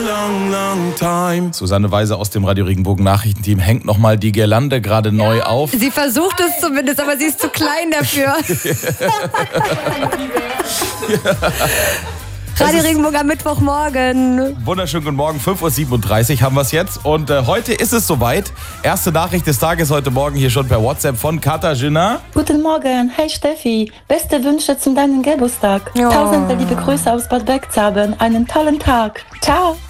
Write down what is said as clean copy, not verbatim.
long, long time. Susanne Weise aus dem Radio Regenbogen Nachrichtenteam hängt nochmal die Girlande gerade neu auf. Sie versucht es zumindest, aber sie ist zu klein dafür. Radio Regenbogen am Mittwochmorgen. Wunderschönen guten Morgen, 5.37 Uhr haben wir es jetzt. Und heute ist es soweit. Erste Nachricht des Tages heute Morgen hier schon per WhatsApp von Katarzyna. Guten Morgen, hey Steffi. Beste Wünsche zum deinen Geburtstag. Ja. Tausende liebe Grüße aus Bad Bergzabern. Einen tollen Tag. Ciao.